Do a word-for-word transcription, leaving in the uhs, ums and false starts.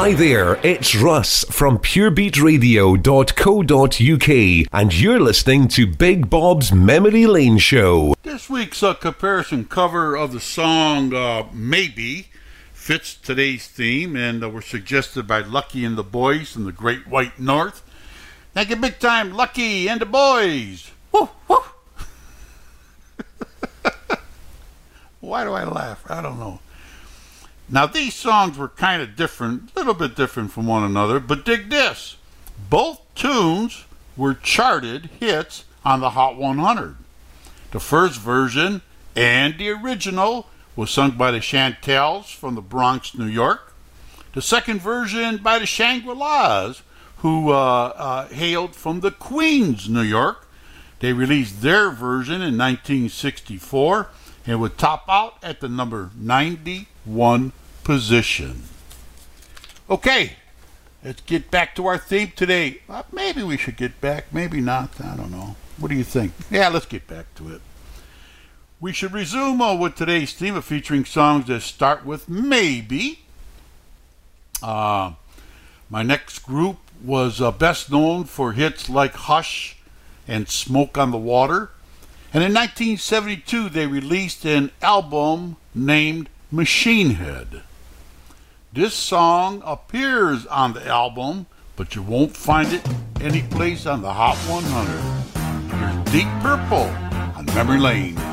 Hi there, it's Russ from pure beat radio dot co dot uk, and you're listening to Big Bob's Memory Lane Show. This week's uh, comparison cover of the song uh, Maybe fits today's theme, and uh, were suggested by Lucky and the Boys from the Great White North. Thank you big time, Lucky and the Boys. Woo, woo. Why do I laugh? I don't know. Now, these songs were kind of different, a little bit different from one another, but dig this. Both tunes were charted hits on the Hot one hundred. The first version and the original was sung by the Chantels from the Bronx, New York. The second version by the Shangri-Las, who uh, uh, hailed from the Queens, New York. They released their version in nineteen sixty-four and would top out at the number ninety-one position. Okay, let's get back to our theme today. Uh, maybe we should get back, maybe not. I don't know. What do you think? Yeah, let's get back to it. We should resume uh, with today's theme of featuring songs that start with maybe. Uh, my next group was uh, best known for hits like Hush and Smoke on the Water. And in nineteen seventy-two, they released an album named Machine Head. This song appears on the album, but you won't find it anyplace on the Hot one hundred. Here's Deep Purple on Memory Lane.